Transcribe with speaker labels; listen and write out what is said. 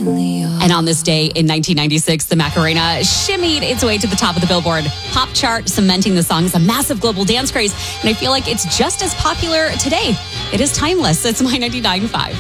Speaker 1: And on this day in 1996, the Macarena shimmied its way to the top of the Billboard pop chart, cementing the song as a massive global dance craze. And I feel like it's just as popular today. It is timeless. It's My 99.5.